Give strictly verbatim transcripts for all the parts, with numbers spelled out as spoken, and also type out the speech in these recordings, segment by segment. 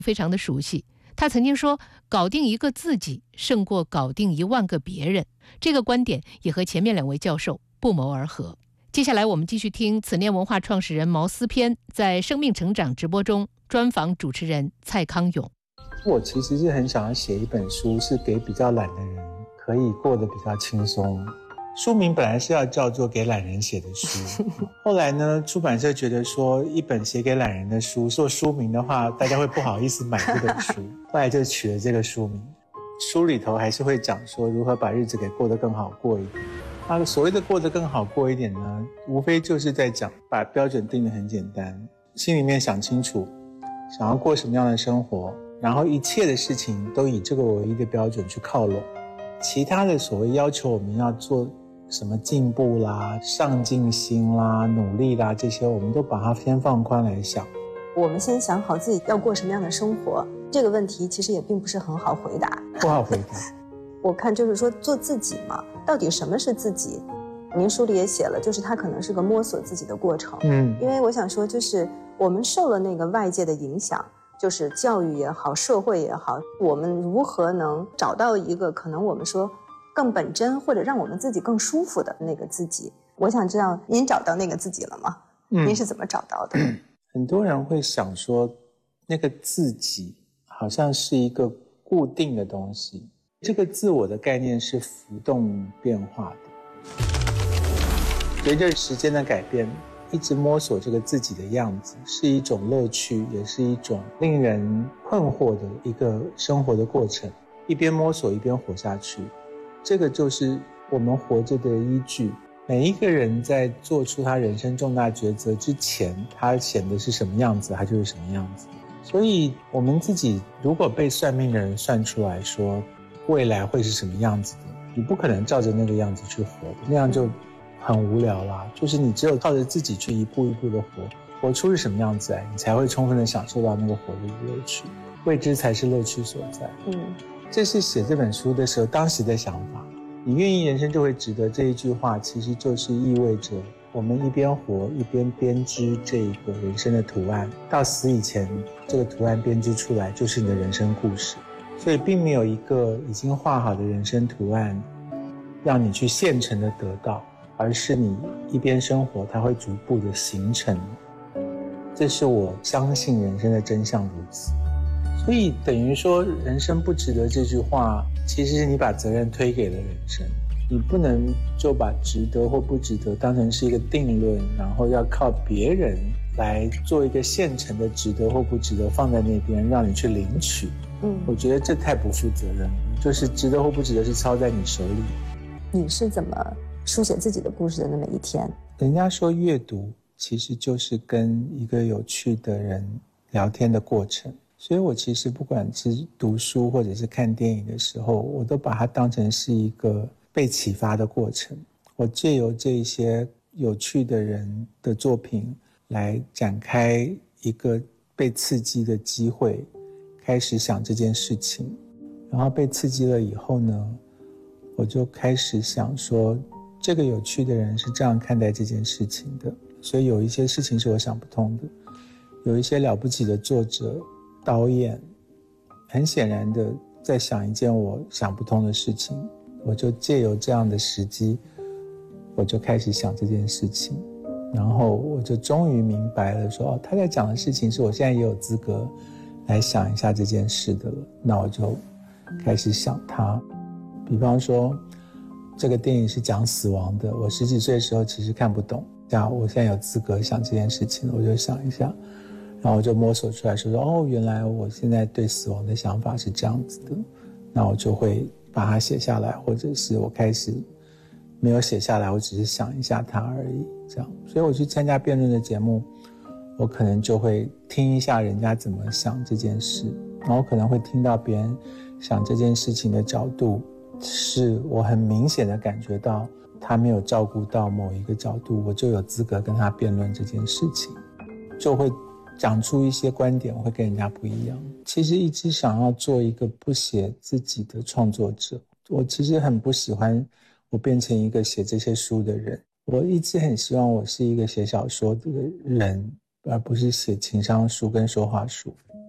非常的熟悉。他曾经说，搞定一个自己胜过搞定一万个别人，这个观点也和前面两位教授不谋而合。接下来我们继续听此念文化创始人毛思偏在生命成长直播中专访主持人蔡康永。 我其实是很想要写一本书，是给比较懒的人可以过得比较轻松。书名本来是要叫做给懒人写的书，后来呢，出版社觉得说一本写给懒人的书做书名的话，大家会不好意思买这本书，后来就取了这个书名。书里头还是会讲说如何把日子给过得更好过一点。那所谓的过得更好过一点呢，无非就是在讲把标准定得很简单，心里面想清楚想要过什么样的生活，然后一切的事情都以这个唯一的标准去靠拢。其他的所谓要求我们要做什么进步啦、上进心啦、努力啦，这些我们都把它先放宽来想。 我们先想好自己要过什么样的生活，这个问题其实也并不是很好回答。 不好回答。 我看就是说做自己嘛，到底什么是自己？您书里也写了，就是它可能是个摸索自己的过程。嗯，因为我想说，就是我们受了那个外界的影响，就是教育也好，社会也好，我们如何能找到一个可能我们说更本真或者让我们自己更舒服的那个自己？我想知道您找到那个自己了吗？嗯，您是怎么找到的？ 很多人会想说，那个自己好像是一个固定的东西，这个自我的概念是浮动变化的。随着时间的改变，一直摸索这个自己的样子，是一种乐趣，也是一种令人困惑的一个生活的过程。一边摸索一边活下去，这个就是我们活着的依据。每一个人在做出他人生重大抉择之前，他显得是什么样子，他就是什么样子。所以我们自己如果被算命的人算出来说未来会是什么样子的，你不可能照着那个样子去活的，那样就很无聊啦。就是你只有靠着自己去一步一步的活，活出是什么样子来，你才会充分的享受到那个活的乐趣。未知才是乐趣所在。嗯，这是写这本书的时候当时的想法。你愿意人生就会值得这一句话，其实就是意味着我们一边活一边编织这个人生的图案，到死以前这个图案编织出来就是你的人生故事。所以并没有一个已经画好的人生图案让你去现成的得到，而是你一边生活它会逐步的形成。这是我相信人生的真相如此。所以等于说人生不值得这句话，其实是你把责任推给了人生。你不能就把值得或不值得当成是一个定论，然后要靠别人来做一个现成的值得或不值得放在那边让你去领取。嗯，我觉得这太不负责任了，就是值得或不值得是操在你手里。 你是怎么书写自己的故事的那么一天？ 人家说阅读其实就是跟一个有趣的人聊天的过程，所以我其实不管是读书或者是看电影的时候，我都把它当成是一个被启发的过程。我借由这些有趣的人的作品来展开一个被刺激的机会，开始想这件事情，然后被刺激了以后呢，我就开始想说这个有趣的人是这样看待这件事情的，所以有一些事情是我想不通的，有一些了不起的作者导演很显然的在想一件我想不通的事情，我就借由这样的时机，我就开始想这件事情，然后我就终于明白了说，哦，他在讲的事情是我现在也有资格来想一下这件事的了，那我就开始想它。比方说这个电影是讲死亡的，我十几岁的时候其实看不懂，这样我现在有资格想这件事情了，我就想一下，然后我就摸索出来说说哦，原来我现在对死亡的想法是这样子的，那我就会把它写下来，或者是我开始没有写下来，我只是想一下它而已，这样。所以我去参加辩论的节目，我可能就会听一下人家怎么想这件事，然后可能会听到别人想这件事情的角度，是我很明显的感觉到他没有照顾到某一个角度，我就有资格跟他辩论这件事情，就会讲出一些观点，我会跟人家不一样。其实一直想要做一个不写自己的创作者，我其实很不喜欢我变成一个写这些书的人，我一直很希望我是一个写小说的人，而不是写情商书跟说话书。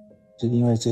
是因为这